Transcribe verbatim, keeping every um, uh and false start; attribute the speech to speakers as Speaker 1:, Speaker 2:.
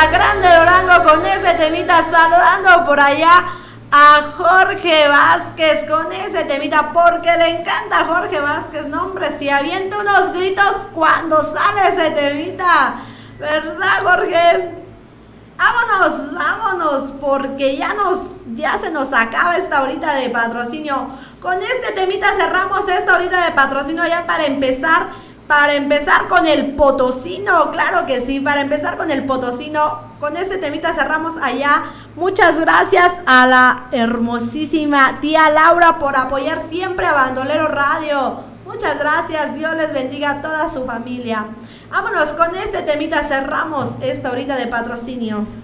Speaker 1: hasta Grande Durango con ese temita, saludando por allá a Jorge Vázquez con ese temita, porque le encanta a Jorge Vázquez, no hombre, si avienta unos gritos cuando sale ese temita, ¿verdad, Jorge? Vámonos, vámonos, porque ya nos, ya se nos acaba esta horita de patrocinio. Con este temita cerramos esta horita de patrocinio ya para empezar, para empezar con el potosino, claro que sí, para empezar con el potosino. Con este temita cerramos allá. Muchas gracias a la hermosísima tía Laura por apoyar siempre a Bandolero Radio. Muchas gracias, Dios les bendiga a toda su familia. Vámonos con este temita, cerramos esta horita de patrocinio.